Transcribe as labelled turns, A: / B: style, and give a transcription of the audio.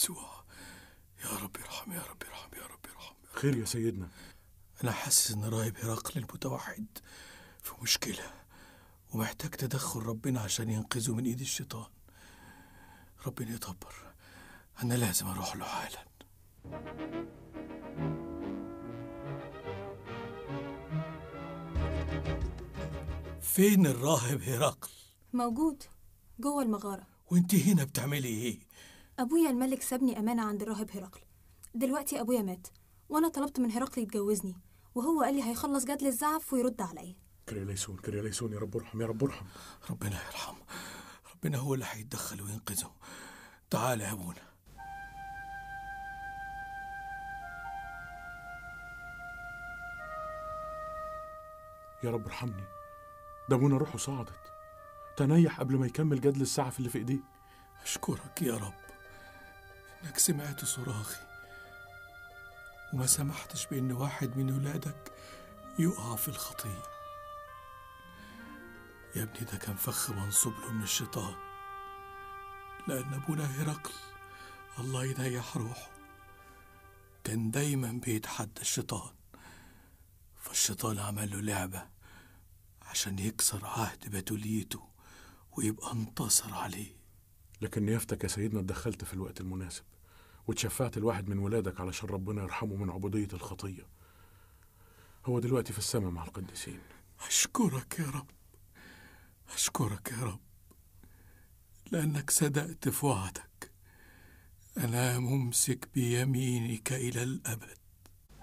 A: يسوع، يا رب ارحم، يا رب ارحم، يا رب ارحم.
B: خير يا سيدنا؟
A: أنا حاسس إن راهب هرقل المتوحد في مشكلة ومحتاج تدخل ربنا عشان ينقذه من إيد الشيطان. ربنا يدبر، أنا لازم أروح له حالا. فين الراهب هرقل؟
C: موجود جوه المغارة.
A: وانت هنا بتعملي ايه؟
C: أبويا الملك سابني أمانة عند الراهب هرقل. دلوقتي أبويا مات وأنا طلبت من هرقل يتجوزني، وهو قال لي هيخلص جدل الزعف ويرد عليا.
B: كريليسون كريليسون، يا رب ارحم، يا رب ارحم.
A: ربنا يرحم، ربنا هو اللي هيتدخل وينقذه. تعال يا ابونا.
B: يا رب ارحمني، ده ابونا روحه صعدت. تنيح قبل ما يكمل جدل السعف اللي في ايديه.
A: أشكرك يا رب إنك سمعت صراخي وما سمحتش بإن واحد من ولادك يقع في الخطية. يا ابني ده كان فخ منصوب له من الشيطان، لأن أبونا هرقل الله ينيح روحه كان دايما بيتحدى الشيطان، فالشيطان عمل له لعبة عشان يكسر عهد بتوليته ويبقى انتصر عليه.
B: لكن نيافتك يا سيدنا اتدخلت في الوقت المناسب وتشفعت الواحد من ولادك علشان ربنا يرحمه من عبودية الخطية. هو دلوقتي في السماء مع القديسين.
A: أشكرك يا رب، أشكرك يا رب لأنك صدقت في وعدك. أنا ممسك بيمينك إلى الأبد.